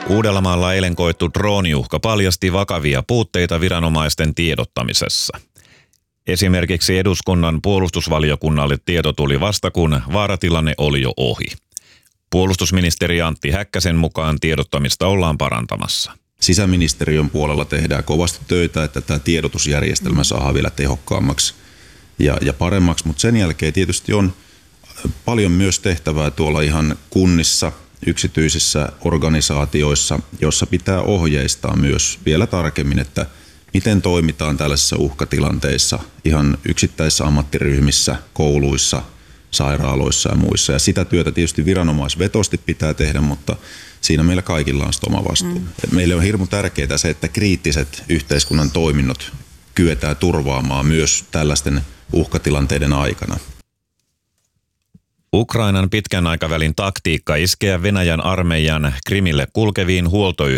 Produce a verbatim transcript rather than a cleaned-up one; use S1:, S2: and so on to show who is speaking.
S1: Uudellamaalla eilen koettu drooniuhka paljasti vakavia puutteita viranomaisten tiedottamisessa. Esimerkiksi eduskunnan puolustusvaliokunnalle tieto tuli vasta, kun vaaratilanne oli jo ohi. Puolustusministeri Antti Häkkäsen mukaan tiedottamista ollaan parantamassa.
S2: Sisäministeriön puolella tehdään kovasti töitä, että tämä tiedotusjärjestelmä saadaan vielä tehokkaammaksi ja, ja paremmaksi, mutta sen jälkeen tietysti on paljon myös tehtävää tuolla ihan kunnissa, yksityisissä organisaatioissa, joissa pitää ohjeistaa myös vielä tarkemmin, että miten toimitaan tällaisissa uhkatilanteissa ihan yksittäisissä ammattiryhmissä, kouluissa, sairaaloissa ja muissa. Ja sitä työtä tietysti viranomaisvetosti pitää tehdä, mutta siinä meillä kaikilla on oma vastuu. Mm. Meille on hirmu tärkeää se, että kriittiset yhteiskunnan toiminnot kyetään turvaamaan myös tällaisten uhkatilanteiden aikana.
S1: Ukrainan pitkän aikavälin taktiikka iskeä Venäjän armeijan Krimille kulkeviin huoltoyhteyksiin